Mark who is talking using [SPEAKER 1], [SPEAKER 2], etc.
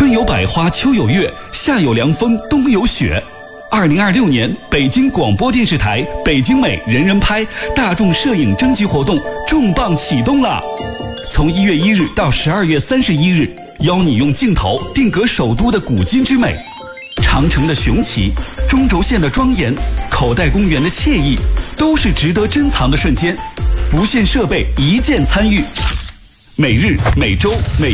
[SPEAKER 1] 春有百花，秋有月，夏有凉风，冬有雪。2026年北京广播电视台北京美人人拍大众摄影征集活动重磅启动了，从1月1日到12月31日，邀你用镜头定格首都的古今之美，长城的雄奇，中轴线的庄严，口袋公园的惬意，都是值得珍藏的瞬间。不限设备，一键参与。每日、每周、每